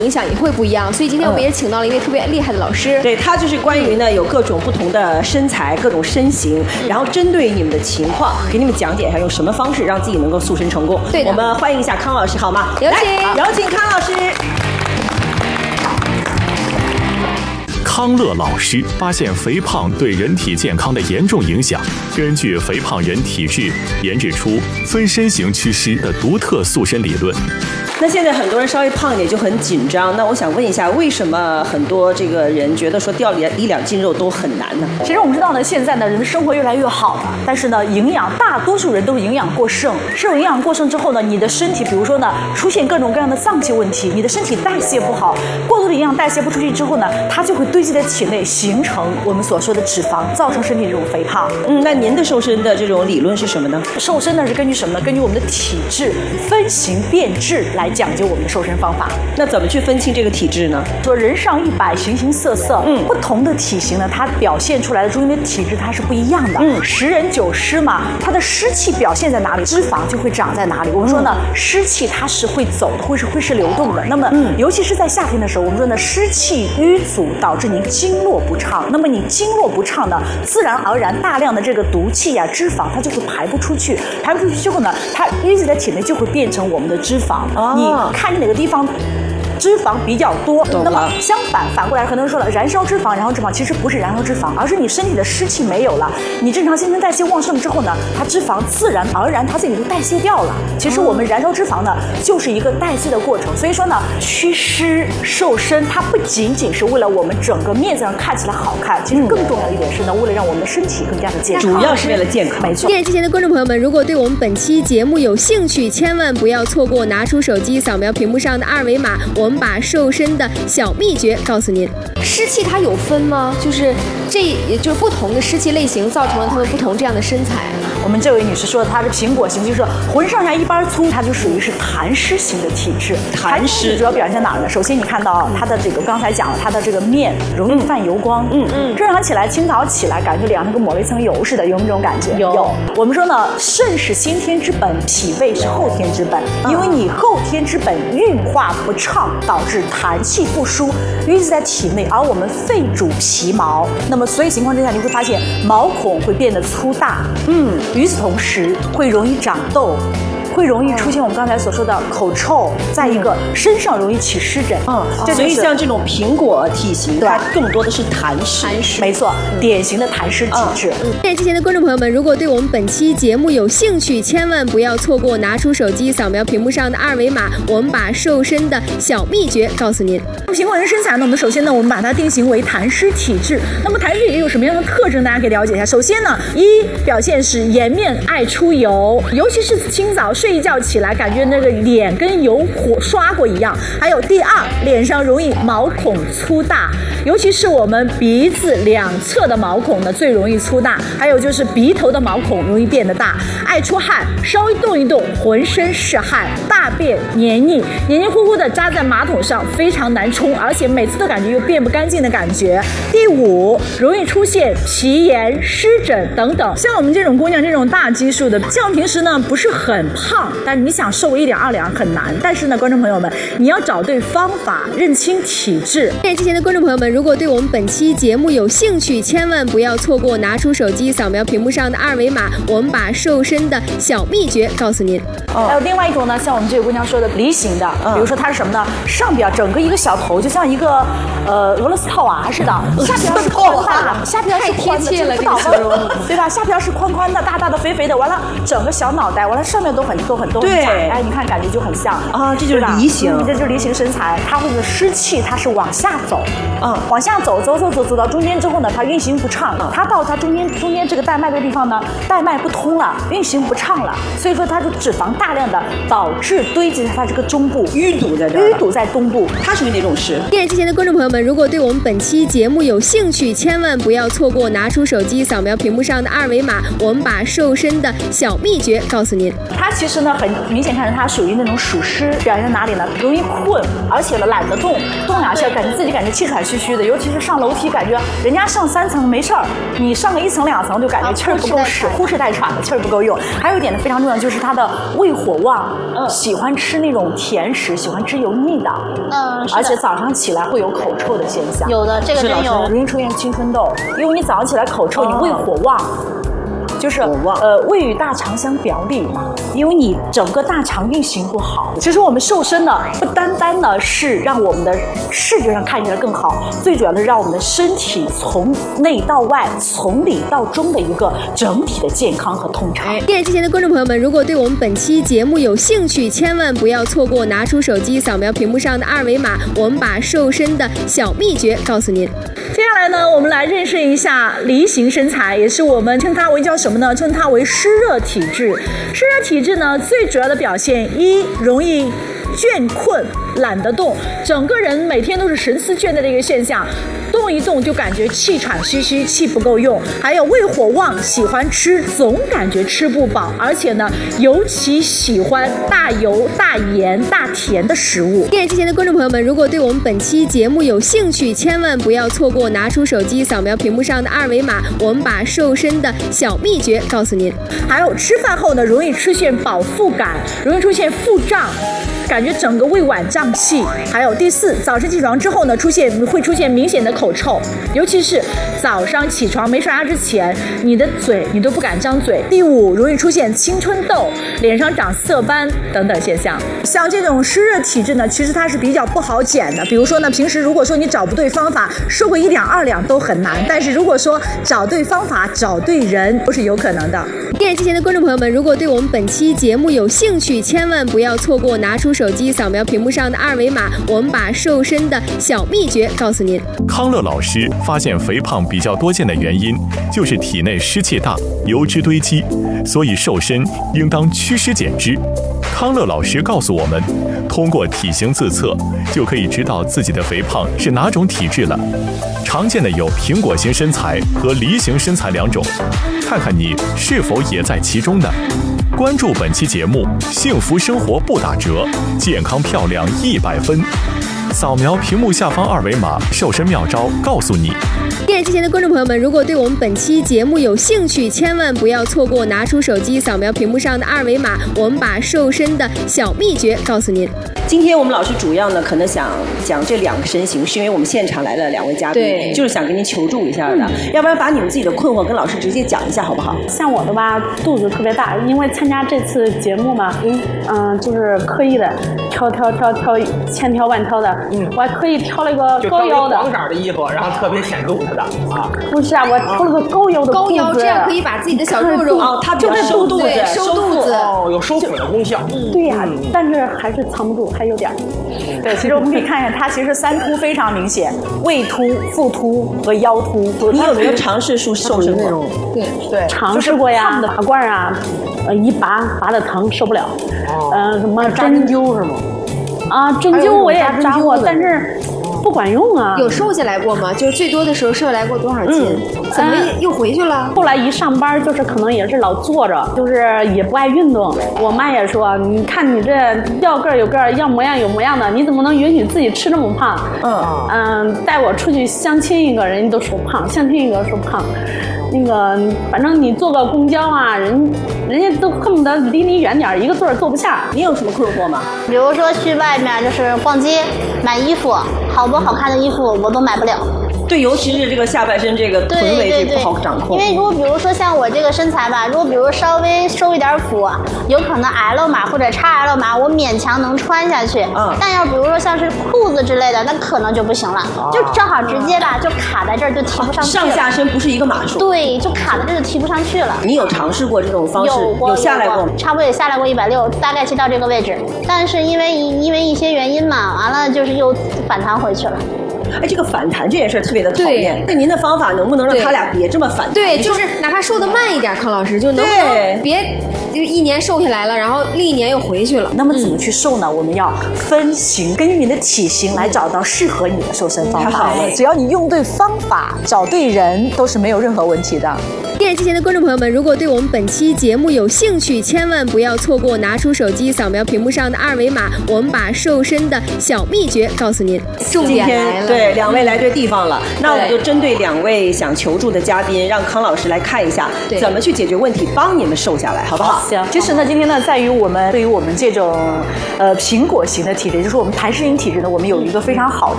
影响也会不一样，所以今天我们也请到了一位特别厉害的老师。 对，他就是关于呢有各种不同的身材、各种身形，然后针对你们的情况，给你们讲解一下用什么方式让自己能够塑身成功。 对的， 我们欢迎一下康老师，好吗？ 有请， 有请康老师。 康乐老师发现肥胖对人体健康的严重影响，根据肥胖人体质研制出分身型祛湿的独特塑身理论。 那现在很多人稍微胖一点就很紧张，那我想问一下，为什么很多这个人觉得说掉1两斤肉都很难呢？ 其实我们知道呢，现在呢人的生活越来越好了，但是呢营养大多数人都是营养过剩，摄入营养过剩之后呢，你的身体比如说呢出现各种各样的脏器问题，你的身体代谢不好，过多的营养代谢不出去之后呢，它就会堆积在体内，形成我们所说的脂肪，造成身体这种肥胖。 那您的瘦身的这种理论是什么呢？ 瘦身呢是根据什么呢？根据我们的体质分型变质来讲究我们的瘦身方法。 那怎么去分清这个体质呢？ 说人上100，形形色色，不同的体型呢，它表现出来的中间的体质它是不一样的。10人9湿嘛，它的湿气表现在哪里，脂肪就会长在哪里。我们说呢，湿气它是会走的，会是流动的。那么，尤其是在夏天的时候，我们说呢，湿气淤阻导致您经络不畅。那么你经络不畅呢，自然而然大量的这个毒气呀、脂肪它就会排不出去，排不出去之后呢，它淤积在体内就会变成我们的脂肪。你看哪个地方脂肪比较多，那么反过来，很多人说了，燃烧脂肪，其实不是燃烧脂肪，而是你身体的湿气没有了，你正常新陈代谢旺盛之后呢，它脂肪自然而然它自己就代谢掉了。其实我们燃烧脂肪呢，就是一个代谢的过程。所以说呢，祛湿瘦身，它不仅仅是为了我们整个面子上看起来好看，其实更重要一点是呢，为了让我们的身体更加的健康， 主要是为了健康。 没错。 电视机前的观众朋友们，如果对我们本期节目有兴趣，千万不要错过，拿出手机扫描屏幕上的2维码，我们把瘦身的小秘诀告诉您。湿气它有分吗？就是不同的湿气类型造成了他们不同这样的身材。 我们这位女士说的，她是苹果型，就是浑上下一般粗，她就属于是痰湿型的体质。痰湿主要表现在哪儿呢？首先你看到她的这个，刚才讲了，她的这个面容易泛油光，正常起来，清早起来感觉脸上跟抹了一层油似的，有没有这种感觉？有。我们说呢，肾是先天之本，脾胃是后天之本，因为你后天之本运化不畅，导致痰气不输，淤积在体内，而我们肺主皮毛，那么所以情况之下，你会发现毛孔会变得粗大，与此同时会容易长痘，会容易出现我们刚才所说的口臭，再一个身上容易起湿疹， 所以像这种苹果体型，它更多的是痰湿， 没错，典型的痰湿体质。 电视机前的观众朋友们，如果对我们本期节目有兴趣，千万不要错过，拿出手机扫描屏幕上的2维码，我们把瘦身的小秘诀告诉您。 苹果人身材呢，我们首先呢，我们把它定型为痰湿体质。那么痰湿也有什么样的特征？大家可以了解一下。首先呢，表现是颜面爱出油，尤其是清早睡一觉起来，感觉那个脸跟油刷过一样。还有第二，脸上容易毛孔粗大，尤其是我们鼻子2侧的毛孔呢最容易粗大，还有就是鼻头的毛孔容易变得大，爱出汗，稍微动一动浑身是汗，大便黏腻糊糊的扎在马桶上，非常难冲，而且每次都感觉又变不干净的感觉。第五，容易出现皮炎、湿疹等等。像我们这种姑娘，这种大基数的，像我们平时呢不是很胖，但你想瘦1两2两很难。但是呢，观众朋友们，你要找对方法，认清体质。 电视前的观众朋友们，如果对我们本期节目有兴趣，千万不要错过，拿出手机扫描屏幕上的2维码，我们把瘦身的小秘诀告诉您。 还有另外一种呢，像我们这个姑娘说的梨形的，比如说它是什么呢？上边整个一个小头就像一个俄罗斯套娃似的，下边是宽大，下边是宽的，不倒翁，对吧？下边是宽宽的、大大的、肥肥的，完了整个小脑袋，完了上面都很对， 哎，你看感觉就很像啊，这就是梨形， 这就是梨形身材，它会的湿气它是往下走，往下走到中间之后呢，它运行不畅，它到它中间这个带脉的地方呢，带脉不通了，运行不畅了，所以说它就脂肪大量的导致堆积在它这个中部， 淤堵在这儿， 淤堵在东部， 它属于哪种湿？ 电视机前的观众朋友们，如果对我们本期节目有兴趣，千万不要错过，拿出手机扫描屏幕上的2维码，我们把瘦身的小秘诀告诉您。 它其实实呢，很明显看着他属于那种属狮，表现在哪里呢？容易困，而且呢懒得动两下，感觉自己感觉气喘吁吁的。尤其是上楼梯，感觉人家上3层没事儿，你上个1层2层就感觉气儿不够使，呼哧带喘的，气儿不够用。还有一点呢非常重要，就是他的胃火旺，喜欢吃那种甜食，喜欢吃油腻的，而且早上起来会有口臭的现象。 有的，这个真有， 容易出现青春痘，因为你早上起来口臭，你胃火旺。就是胃与大肠相表里嘛，因为你整个大肠运行不好。其实我们瘦身呢，不单单的是让我们的视觉上看起来更好，最主要的是让我们的身体从内到外、从里到中的一个整体的健康和通畅。 电视机前的观众朋友们，如果对我们本期节目有兴趣，千万不要错过，拿出手机扫描屏幕上的2维码，我们把瘦身的小秘诀告诉您。 接下来呢，我们来认识一下梨形身材，也是我们称它为叫什么呢？称它为湿热体质。湿热体质呢，最主要的表现一，容易倦困，懒得动，整个人每天都是神思倦怠的一个现象，动一动就感觉气喘吁吁，气不够用。还有胃火旺，喜欢吃，总感觉吃不饱，而且呢，尤其喜欢大油、大盐、大甜的食物。 电视机前的观众朋友们，如果对我们本期节目有兴趣，千万不要错过，拿出手机扫描屏幕上的2维码，我们把瘦身的小秘诀告诉您。 还有吃饭后呢，容易出现饱腹感，容易出现腹胀，感觉整个胃脘胀气。还有第4，早晨起床之后呢，会出现明显的口臭，尤其是早上起床没刷牙之前，你的嘴你都不敢张嘴。第5，容易出现青春痘，脸上长色斑等等现象。像这种湿热体质呢，其实它是比较不好减的。比如说呢，平时如果说你找不对方法，瘦个1两2两都很难，但是如果说找对方法、找对人，都是有可能的。 电视机前的观众朋友们，如果对我们本期节目有兴趣，千万不要错过，拿出手机扫描屏幕上的2维码，我们把瘦身的小秘诀告诉您。 康乐老师发现肥胖比较多见的原因就是体内湿气大，油脂堆积，所以瘦身应当祛湿减脂。康乐老师告诉我们，通过体型自测就可以知道自己的肥胖是哪种体质了。常见的有苹果型身材和梨形身材2种，看看你是否也在其中呢？关注本期节目，幸福生活不打折，健康漂亮100分。扫描屏幕下方2维码，瘦身妙招告诉你。 电视机前的观众朋友们，如果对我们本期节目有兴趣，千万不要错过，拿出手机扫描屏幕上的2维码，我们把瘦身的小秘诀告诉您。 今天我们老师主要呢，可能想讲这2个身形，是因为我们现场来了2位嘉宾，就是想跟您求助一下的。要不然把你们自己的困惑跟老师直接讲一下，好不好？ 像我的吧，肚子特别大，因为参加这次节目嘛，就是刻意的挑千挑万挑的，我还刻意挑了一个高腰的黄色的衣服，然后特别显肚子的啊。 不是啊，我挑了个高腰的高腰，这样可以把自己的小肉肉它比较收肚子， 收肚子有收腹的功效。 对呀，但是还是藏不住，还有点。 对，其实我们可以看一下，它其实3凸非常明显，胃凸、腹凸和腰凸。 你有没有尝试瘦身那种？ 对， 尝试过呀，拔罐啊，一拔的疼，受不了。什么针灸是吗？ 啊，针灸我也扎过，但是不管用啊。 有瘦下来过吗？就是最多的时候瘦下来过多少斤？怎么又回去了？ 后来一上班，就是可能也是老坐着，就是也不爱运动。我妈也说，你看你这要个儿有个儿，要模样有模样的，你怎么能允许自己吃这么胖？带我出去相亲一个人家都说胖，相亲一个说胖。那个，反正你坐个公交啊，人家都恨不得离你远点，一个座儿坐不下。 你有什么困惑吗？ 比如说去外面就是逛街买衣服，好多好看的衣服我都买不了。 对，尤其是这个下半身这个臀围这不好掌控。 因为如果比如说像我这个身材吧，如果比如稍微收一点腹，有可能 L 码或者 XL 码我勉强能穿下去。但要比如说像是裤子之类的，那可能就不行了，就正好直接吧就卡在这儿就提不上去了。 上下身不是一个码数。 对，就卡在这儿就提不上去了。 你有尝试过这种方式？有下来过吗？ 差不多也下来过160，大概去到这个位置，但是因为一些原因嘛，完了就是又反弹回去了。 哎，这个反弹这件事特别的讨厌。那您的方法能不能让他俩别这么反弹？ 对，就是哪怕瘦得慢一点，康老师就能不能别就一年瘦下来了，然后另一年又回去了。 那么怎么去瘦呢？我们要分型，根据你的体型来找到适合你的瘦身方法。 好了， 只要你用对方法，找对人，都是没有任何问题的。 电视机前的观众朋友们，如果对我们本期节目有兴趣，千万不要错过，拿出手机扫描屏幕上的二维码，我们把瘦身的小秘诀告诉您。重点来了， 对，两位来对地方了。那我们就针对两位想求助的嘉宾，让康老师来看一下怎么去解决问题，帮你们瘦下来，好不好？ 行。其实呢，今天呢，在于我们对于我们这种苹果型的体质，就是我们痰湿型体质呢，我们有一个非常好的